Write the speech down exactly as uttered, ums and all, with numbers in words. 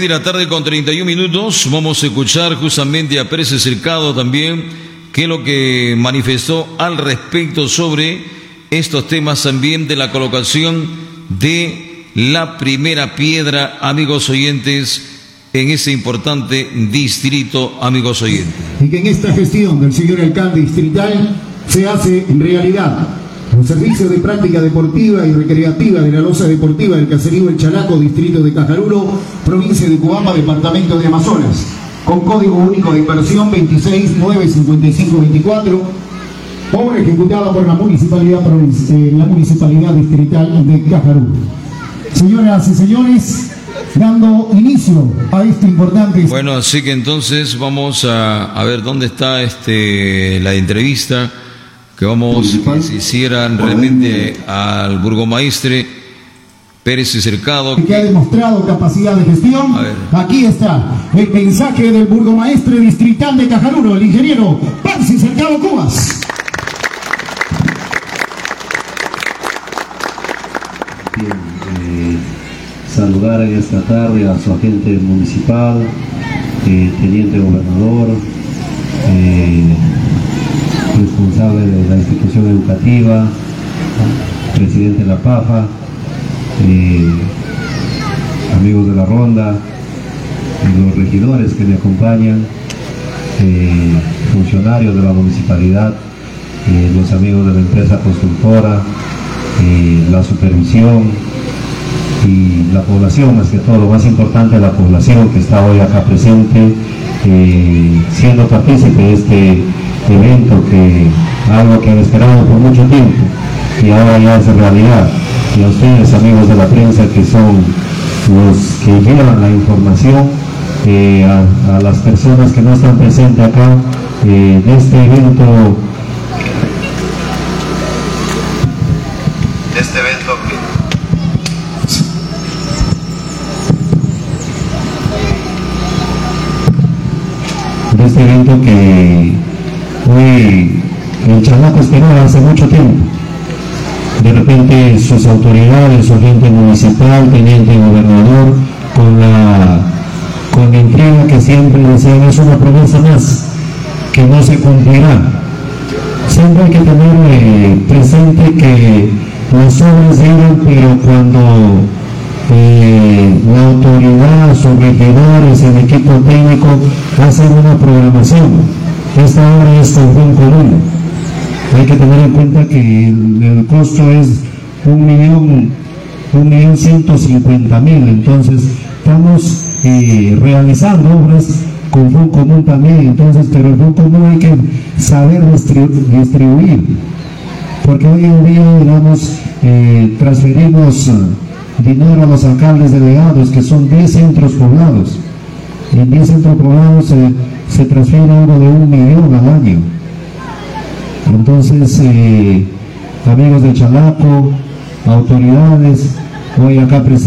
de la tarde con treinta y un minutos. Vamos a escuchar justamente a Pérez Cercado también, que es lo que manifestó al respecto sobre estos temas también de la colocación de la primera piedra, amigos oyentes, en ese importante distrito, amigos oyentes. Y que en esta gestión del señor alcalde distrital se hace en realidad los servicios de práctica deportiva y recreativa de la loza deportiva del caserío El Chalaco, distrito de Cajaruro, provincia de Cubamba, departamento de Amazonas, con código único de inversión veintiséis nueve cincuenta y cinco veinticuatro, obra ejecutada por la municipalidad, eh, la municipalidad distrital de Cajaruro. Señoras y señores, dando inicio a este importante... Bueno, así que entonces vamos a, a ver dónde está este la entrevista que vamos, que se hicieran realmente al burgomaestre Pérez Cercado, que, que ha demostrado capacidad de gestión. Aquí está el mensaje del burgomaestre distrital de Cajaruro, el ingeniero Pérez Cercado Cubas. Bien, eh, saludar en esta tarde a su agente municipal, eh, teniente gobernador, eh, responsable de la institución educativa, presidente de la PAFA, eh, amigos de la ronda, los regidores que me acompañan, eh, funcionarios de la municipalidad, eh, los amigos de la empresa constructora, eh, la supervisión y la población, más que todo, lo más importante, la población que está hoy acá presente, eh, siendo partícipe de este evento, que algo que han esperado por mucho tiempo y ahora ya es realidad. Y a ustedes, amigos de la prensa, que son los que llevan la información eh, a, a las personas que no están presentes acá eh, de este evento de este evento que de este evento que hoy el Chalaco esperaba hace mucho tiempo. De repente sus autoridades, su agente municipal, teniente gobernador, con la con la entrega que siempre decían, es una promesa más que no se cumplirá. Siempre hay que tener eh, presente que las obras llegan, pero cuando eh, la autoridad, sus regidores, el equipo técnico hacen una programación. Esta obra es con fin común. Hay que tener en cuenta que el, el costo es un millón, un millón ciento cincuenta mil. Entonces estamos eh, realizando obras con fin común también. Entonces, pero el fin común hay que saber distribu distribuir, porque hoy en día, digamos, eh, transferimos uh, dinero a los alcaldes delegados, que son diez centros poblados. En diez centros poblados eh, se transfiere uno de un millón al año. Entonces, eh, amigos de Chalaco, autoridades, hoy acá presentes.